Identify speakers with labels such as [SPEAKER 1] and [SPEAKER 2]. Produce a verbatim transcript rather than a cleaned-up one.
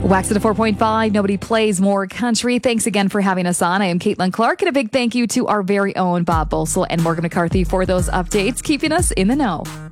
[SPEAKER 1] Wax it a four point five. Nobody plays more country. Thanks again for having us on. I am Caitlin Clark, and a big thank you to our very own Bob Boesel and Morgan McCarthy for those updates, keeping us in the know.